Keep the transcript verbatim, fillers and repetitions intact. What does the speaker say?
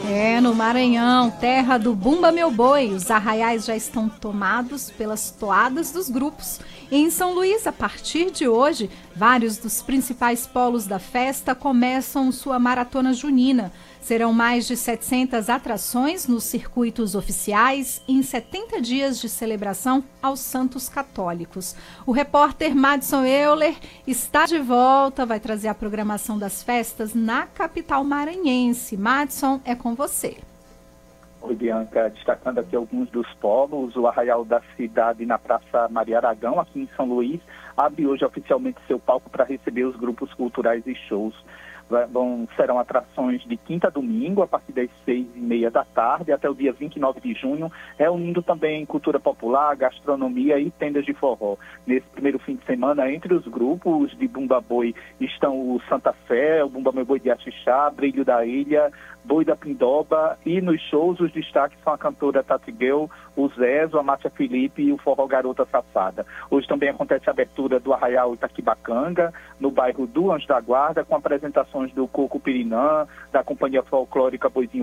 É, no Maranhão, terra do Bumba Meu Boi, os arraiais já estão tomados pelas toadas dos grupos. E em São Luís, a partir de hoje, vários dos principais polos da festa começam sua maratona junina. Serão mais de setecentas atrações nos circuitos oficiais em setenta dias de celebração aos santos católicos. O repórter Madison Euler está de volta, vai trazer a programação das festas na capital maranhense. Madison, é com você. Oi, Bianca. Destacando aqui alguns dos polos, o Arraial da Cidade na Praça Maria Aragão, aqui em São Luís, abre hoje oficialmente seu palco para receber os grupos culturais e shows. Vão, serão atrações de quinta a domingo, a partir das seis e meia da tarde, até o dia vinte e nove de junho, reunindo também cultura popular, gastronomia e tendas de forró. Nesse primeiro fim de semana, entre os grupos de Bumba Boi estão o Santa Fé, o Bumba Meu Boi de Axixá, Brilho da Ilha, Boi da Pindoba, e nos shows os destaques são a cantora Tati Guel, o Zezo, a Márcia Felipe e o Forró Garota Safada. Hoje também acontece a abertura do Arraial Itaquibacanga, no bairro do Anjo da Guarda, com apresentações do Coco Pirinã, da Companhia Folclórica Boizinho